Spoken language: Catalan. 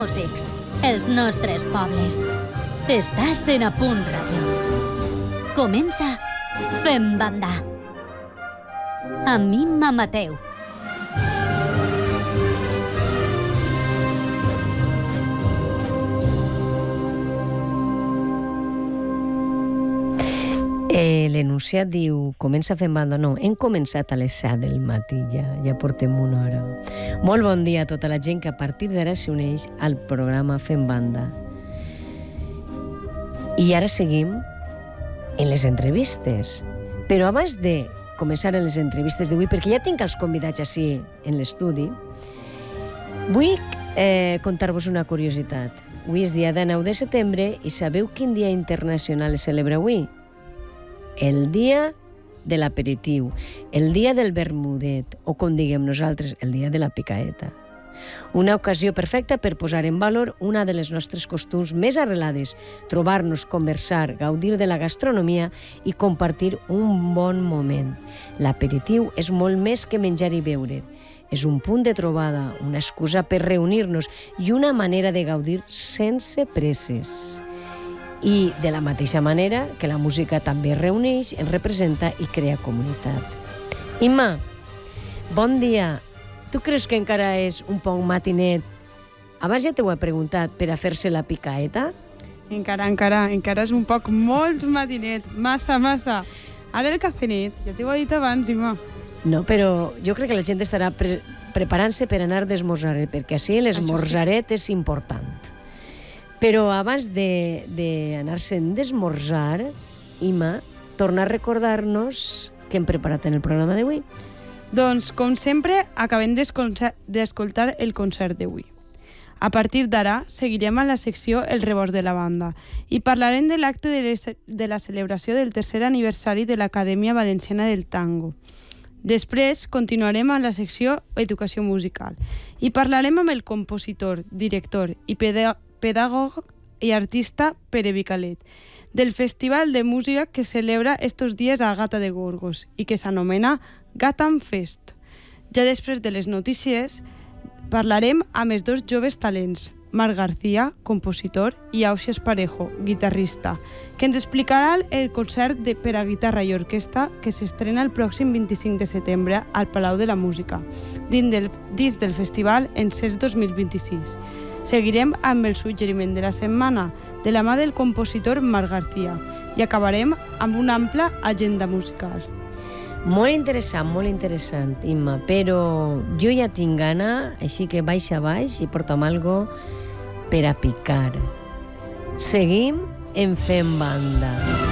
Músics, els nostres pobles. Estàs en A Punt Ràdio. Comença Fem Banda. Amb Imma Mateu. L'enunciat diu, comença Fem Banda. No, hem començat a les 7 del matí, ja portem una hora. Molt bon dia a tota la gent que a partir d'ara s'uneix al programa Fem Banda. I ara seguim en les entrevistes. Però abans de començar en les entrevistes d'avui, perquè ja tinc els convidats així en l'estudi, vull contar-vos una curiositat. Avui és dia de 9 de setembre i sabeu quin dia internacional es celebra avui? El dia de l'aperitiu, el dia del vermudet, o com diguem nosaltres, el dia de la picaeta. Una ocasió perfecta per posar en valor una de les nostres costums més arrelades, trobar-nos, conversar, gaudir de la gastronomia i compartir un bon moment. L'aperitiu és molt més que menjar i beure. És un punt de trobada, una excusa per reunir-nos i una manera de gaudir sense presses. I de la mateixa manera que la música també reuneix, ens representa i crea comunitat. Imma, bon dia. Tu creus que encara és un poc matinet? Abans ja t'ho he preguntat, per a fer-se la picaeta? Encara és un poc molt matinet, massa. Ara el cafenet, ja t'ho he dit abans, Imma. No, però jo crec que la gent estarà preparant-se per anar d'esmorzaret, perquè així l'esmorzaret és important. Però abans d'anar-se'n d'esmorzar, Imma, torna a recordar-nos què hem preparat en el programa d'avui. Doncs, com sempre, acabem d'escoltar el concert d'avui. A partir d'ara, seguirem a la secció El rebost de la banda i parlarem de l'acte de la celebració del tercer aniversari de l'Acadèmia Valenciana del Tango. Després, continuarem amb la secció Educació Musical i parlarem amb el compositor, director i pedagog i artista Pere Vicalet, del festival de música que celebra estos dies a Gata de Gorgos i que s'anomena Gatam Fest. Ja després de les notícies, parlarem amb els dos joves talents, Marc García, compositor, i Ausias Parejo, guitarrista, que ens explicarà el concert per a guitarra i orquestra que s'estrena el pròxim 25 de setembre al Palau de la Música, dins del festival Encés 2026. Seguirem amb el suggeriment de la setmana, de la mà del compositor Marc García, i acabarem amb una ampla agenda musical. Molt interessant, Imma, però jo ja tinc gana, així que baixa baix i porta'm algo per a picar. Seguim en Fem Banda.